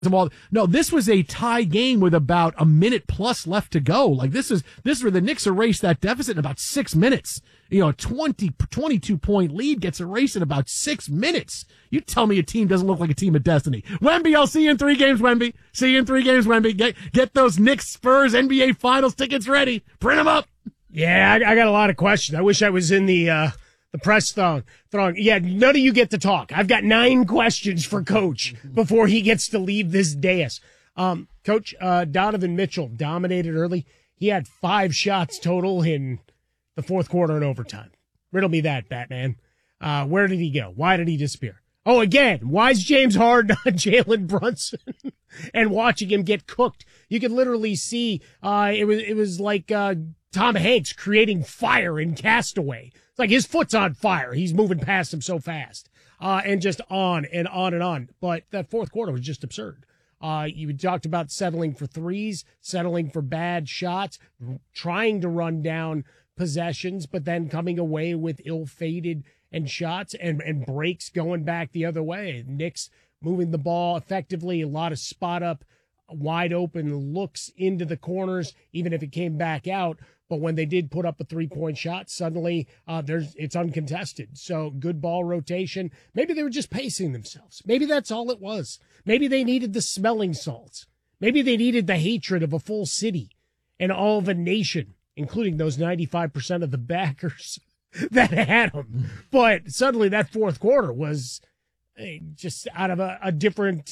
No, this was a tie game with about a minute plus left to go. Like this is where the Knicks erased that deficit in about 6 minutes. You know, a 22 point lead gets erased in about 6 minutes. You tell me a team doesn't look like a team of destiny. Wemby, I'll see you in 3 games, Wemby. See you in 3 games, Wemby. Get those Knicks Spurs NBA Finals tickets ready. Print them up. Yeah, I got a lot of questions. I wish I was in the press throng. Yeah, none of you get to talk. I've got 9 questions for Coach before he gets to leave this dais. Coach, Donovan Mitchell dominated early. He had 5 shots total in the fourth quarter and overtime. Riddle me that, Batman. Where did he go? Why did he disappear? Oh, again, why is James Harden on Jalen Brunson and watching him get cooked? You could literally see it was like Tom Hanks creating fire in Castaway. It's like his foot's on fire. He's moving past him so fast. And just on and on and on. But that fourth quarter was just absurd. You talked about settling for threes, settling for bad shots, trying to run down possessions, but then coming away with ill-fated and shots and breaks going back the other way. Knicks moving the ball effectively, a lot of spot-up, wide-open looks into the corners, even if it came back out. But when they did put up a three-point shot, suddenly it's uncontested. So good ball rotation. Maybe they were just pacing themselves. Maybe that's all it was. Maybe they needed the smelling salts. Maybe they needed the hatred of a full city and all of a nation, including those 95% of the backers that had them. But suddenly that fourth quarter was just out of a different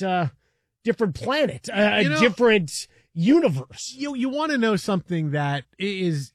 planet, different universe. You want to know something that is,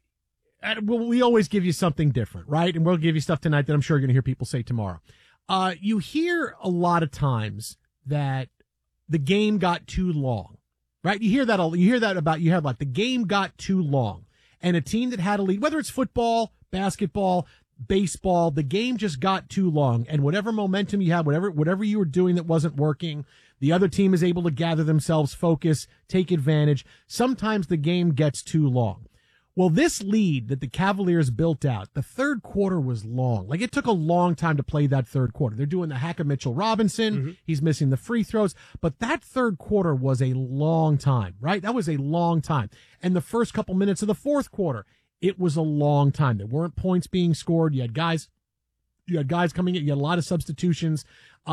we always give you something different, right? And we'll give you stuff tonight that I'm sure you're going to hear people say tomorrow. You hear a lot of times that the game got too long, right? You hear that like the game got too long, and a team that had a lead, whether it's football, basketball, baseball, the game just got too long, and whatever momentum you had, whatever you were doing that wasn't working, the other team is able to gather themselves, focus, take advantage. Sometimes the game gets too long. Well, this lead that the Cavaliers built out, the third quarter was long. Like, it took a long time to play that third quarter. They're doing the hack of Mitchell Robinson. Mm-hmm. He's missing the free throws. But that third quarter was a long time, right? That was a long time. And the first couple minutes of the fourth quarter, it was a long time. There weren't points being scored. You had guys coming in. You had a lot of substitutions.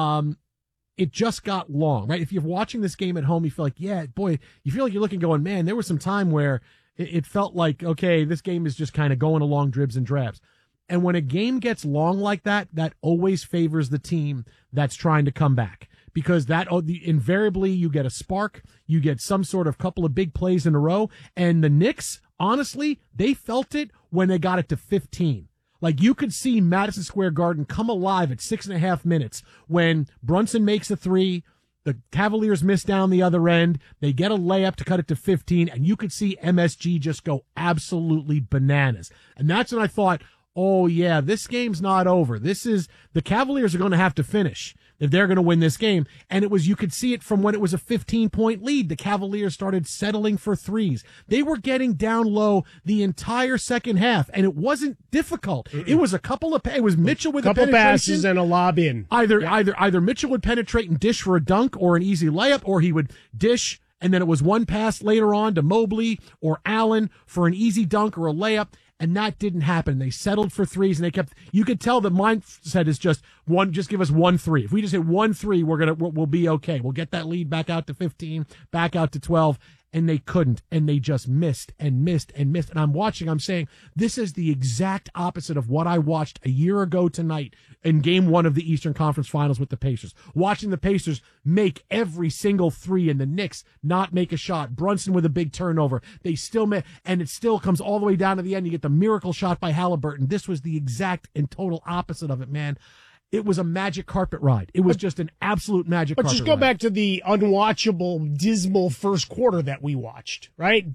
It just got long, right? If you're watching this game at home, you feel like, you feel like you're looking going, man, there was some time where it felt like, okay, this game is just kind of going along dribs and drabs. And when a game gets long like that, that always favors the team that's trying to come back, because invariably you get a spark, you get some sort of couple of big plays in a row. And the Knicks, honestly, they felt it when they got it to 15. Like, you could see Madison Square Garden come alive at 6.5 minutes when Brunson makes a three, the Cavaliers miss down the other end, they get a layup to cut it to 15, and you could see MSG just go absolutely bananas. And that's when I thought, oh yeah, this game's not over. The Cavaliers are going to have to finish if they're going to win this game. And you could see it from when it was a 15-point lead. The Cavaliers started settling for threes. They were getting down low the entire second half, and it wasn't difficult. Mm-mm. It was it was Mitchell with a couple passes and a lob in. Either Mitchell would penetrate and dish for a dunk or an easy layup, or he would dish, and then it was one pass later on to Mobley or Allen for an easy dunk or a layup. And that didn't happen. They settled for threes, and you could tell that mindset is just give us 1 3. If we just hit 1 3, we'll be okay. We'll get that lead back out to 15, back out to 12. And they couldn't, and they just missed and missed and missed. And I'm saying, this is the exact opposite of what I watched a year ago tonight in game 1 of the Eastern Conference Finals with the Pacers. Watching the Pacers make every single three and the Knicks not make a shot. Brunson with a big turnover. They still and it still comes all the way down to the end. You get the miracle shot by Halliburton. This was the exact and total opposite of it, man. It was a magic carpet ride. It was just an absolute magic carpet ride. But just go back to the unwatchable, dismal first quarter that we watched, right?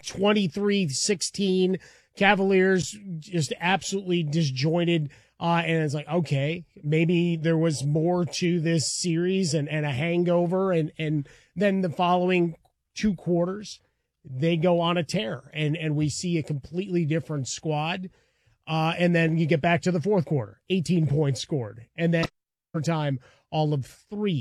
23-16, Cavaliers just absolutely disjointed. And it's like, okay, maybe there was more to this series and a hangover. And then the following 2 quarters, they go on a tear. And we see a completely different squad. And then you get back to the fourth quarter, 18 points scored. And then time, all of 3.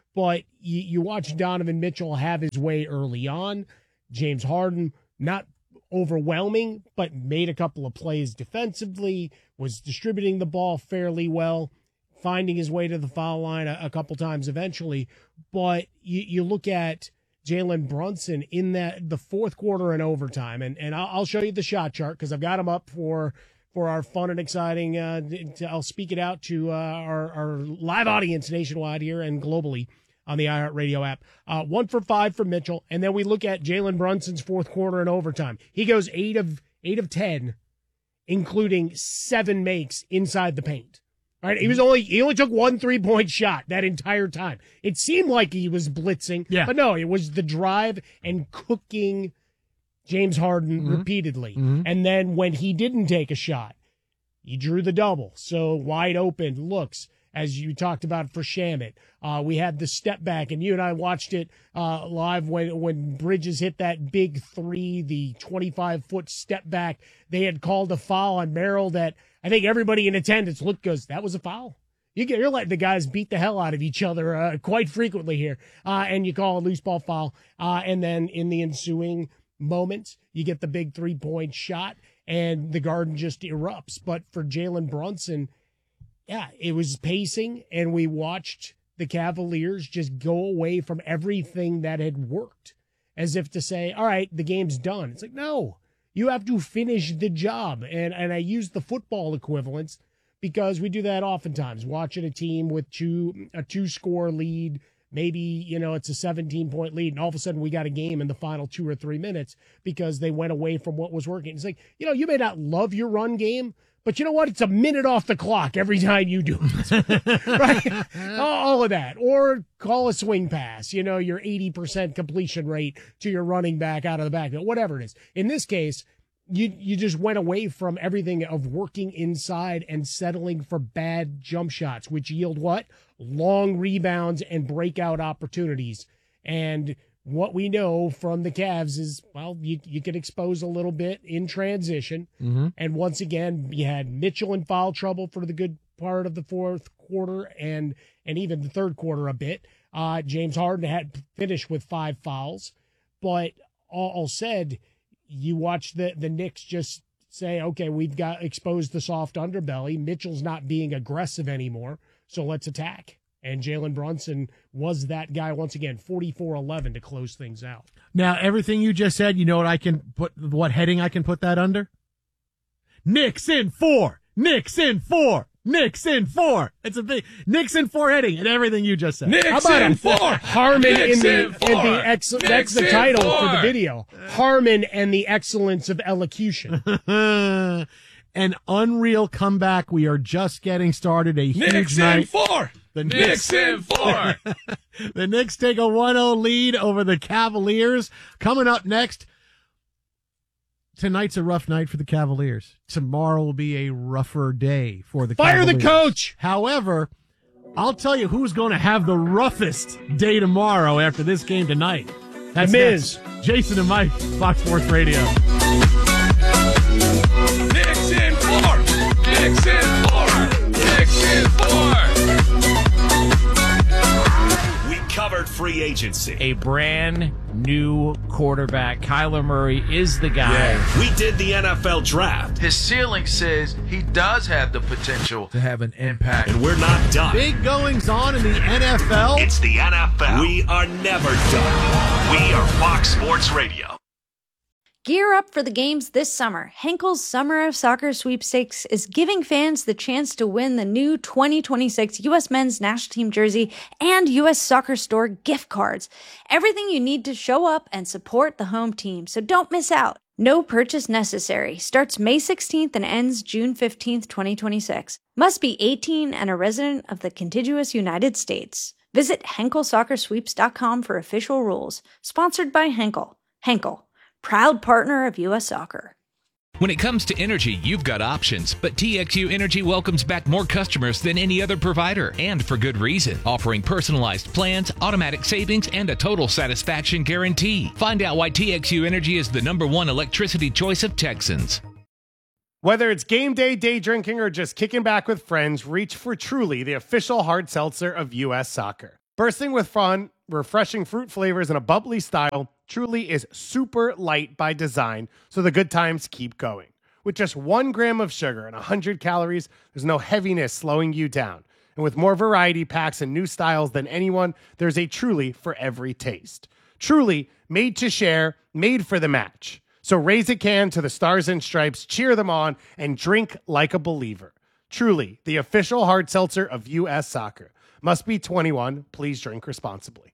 But you watch Donovan Mitchell have his way early on. James Harden, not overwhelming, but made a couple of plays defensively, was distributing the ball fairly well, finding his way to the foul line a couple times eventually. But you look at Jalen Brunson in the fourth quarter and overtime, and I'll show you the shot chart because I've got them up for our fun and exciting. I'll speak it out to our live audience nationwide here and globally on the iHeartRadio app. 1 for 5 for Mitchell, and then we look at Jalen Brunson's fourth quarter and overtime. He goes 8 of 10, including 7 makes inside the paint. All right, he only took 1 3-point shot that entire time. It seemed like he was blitzing, but no, it was the drive and cooking James Harden repeatedly. And then when he didn't take a shot, he drew the double. So wide open looks, as you talked about for Shamet. We had the step back, and you and I watched it live when Bridges hit that big 3, the 25-foot step back. They had called a foul on Merrill that I think everybody in attendance goes, that was a foul. You're letting the guys beat the hell out of each other quite frequently here, and you call a loose ball foul. And then in the ensuing moments, you get the big 3-point shot, and the Garden just erupts. But for Jalen Brunson, yeah, it was pacing, and we watched the Cavaliers just go away from everything that had worked, as if to say, all right, the game's done. It's like, no, you have to finish the job. And I use the football equivalence because we do that oftentimes, watching a team with a 2-score lead. Maybe, it's a 17-point lead, and all of a sudden we got a game in the final 2 or 3 minutes because they went away from what was working. It's like, you may not love your run game, but you know what? It's a minute off the clock every time you do it, right? All of that. Or call a swing pass, your 80% completion rate to your running back out of the backfield, whatever it is. In this case, you just went away from everything of working inside and settling for bad jump shots, which yield what? Long rebounds and breakout opportunities. And what we know from the Cavs is, well, you can expose a little bit in transition. And once again, you had Mitchell in foul trouble for the good part of the fourth quarter and even the third quarter a bit. James Harden had finished with 5 fouls. But all said, you watch the Knicks just say, okay, we've got exposed the soft underbelly. Mitchell's not being aggressive anymore, so let's attack. And Jalen Brunson was that guy once again, 44-11 to close things out. Now, everything you just said, you know what heading I can put that under? Knicks in 4! Knicks in 4! Knicks in 4! It's a big Knicks in 4 heading and everything you just said. Knicks in 4! Harmon Knicks in the excellence. That's the title for the video. Harmon and the excellence of elocution. An unreal comeback. We are just getting started. A huge Knicks night. in 4! The Knicks in 4! The Knicks take a 1-0 lead over the Cavaliers. Coming up next, tonight's a rough night for the Cavaliers. Tomorrow will be a rougher day for the Cavaliers. Fire the coach! However, I'll tell you who's going to have the roughest day tomorrow after this game tonight. That's Miz. Next. Jason and Mike, Fox Sports Radio. Knicks in 4! Knicks in 4! Knicks in 4! Covered free agency. A brand new quarterback. Kyler Murray is the guy. Yeah. We did the NFL draft. His ceiling says he does have the potential to have an impact. And we're not done. Big goings on in the NFL. It's the NFL. We are never done. We are Fox Sports Radio. Gear up for the games this summer. Henkel's Summer of Soccer Sweepstakes is giving fans the chance to win the new 2026 U.S. Men's National Team jersey and U.S. Soccer Store gift cards. Everything you need to show up and support the home team, so don't miss out. No purchase necessary. Starts May 16th and ends June 15th, 2026. Must be 18 and a resident of the contiguous United States. Visit HenkelSoccerSweeps.com for official rules. Sponsored by Henkel. Henkel, proud partner of U.S. Soccer. When it comes to energy, you've got options, but TXU Energy welcomes back more customers than any other provider, and for good reason, offering personalized plans, automatic savings, and a total satisfaction guarantee. Find out why TXU Energy is the #1 electricity choice of Texans. Whether it's game day drinking, or just kicking back with friends, reach for Truly, the official hard seltzer of U.S. Soccer. Bursting with fun, refreshing fruit flavors, and a bubbly style, Truly is super light by design, so the good times keep going. With just 1 gram of sugar and 100 calories, there's no heaviness slowing you down. And with more variety packs and new styles than anyone, there's a Truly for every taste. Truly, made to share, made for the match. So raise a can to the Stars and Stripes, cheer them on, and drink like a believer. Truly, the official hard seltzer of U.S. Soccer. Must be 21. Please drink responsibly.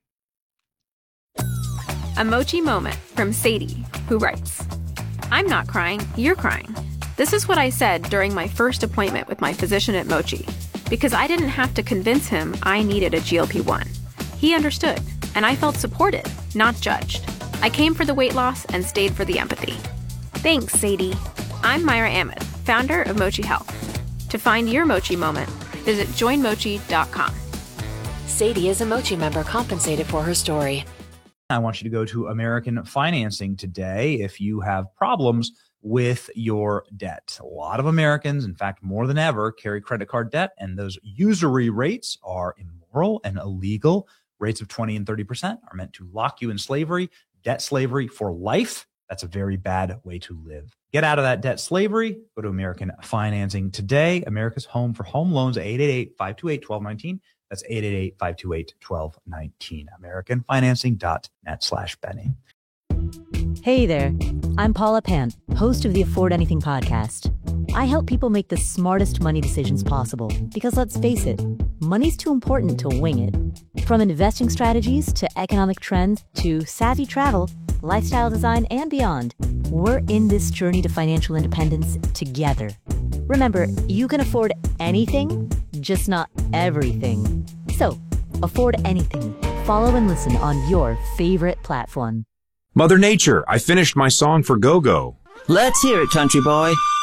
A Mochi moment from Sadie, who writes, I'm not crying, you're crying. This is what I said during my first appointment with my physician at Mochi, because I didn't have to convince him I needed a GLP-1. He understood, and I felt supported, not judged. I came for the weight loss and stayed for the empathy. Thanks, Sadie. I'm Myra Ahmed, founder of Mochi Health. To find your Mochi moment, visit joinmochi.com. Sadie is a Mochi member compensated for her story. I want you to go to American Financing today if you have problems with your debt. A lot of Americans, in fact, more than ever, carry credit card debt, and those usury rates are immoral and illegal. Rates of 20 and 30% are meant to lock you in slavery, debt slavery for life. That's a very bad way to live. Get out of that debt slavery. Go to American Financing today. America's home for home loans, 888-528-1219. That's 888-528-1219. AmericanFinancing.net/Benny. Hey there. I'm Paula Pant, host of the Afford Anything podcast. I help people make the smartest money decisions possible because, let's face it, money's too important to wing it. From investing strategies to economic trends to savvy travel, lifestyle design, and beyond, we're in this journey to financial independence together. Remember, you can afford anything, just not everything. So, afford anything. Follow and listen on your favorite platform. Mother Nature, I finished my song for Go-Go. Let's hear it, country boy.